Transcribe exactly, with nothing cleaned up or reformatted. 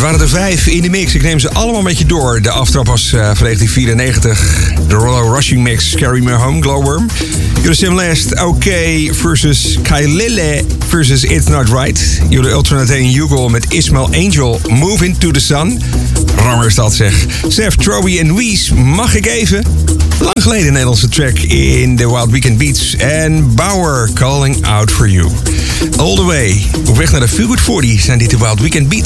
waren er vijf in de mix. Ik neem ze allemaal met je door. De aftrap was uh, van negentien vierennegentig. De Rollo Rushing Mix, Carry Me Home, Glowworm. Jullie Sim Last, OK versus Kailele versus It's Not Right. Jullie Ultranate en Hugo met Ismail Angel, Move Into The Sun. Rammer is dat zeg. Seth, Troby en Wies, Mag Ik Even? Lang geleden een Nederlandse track in de Wild Weekend Beats. En Bauer, Calling Out For You. All the way, op weg naar de Feel Good veertig zijn dit de Wild Weekend Beats.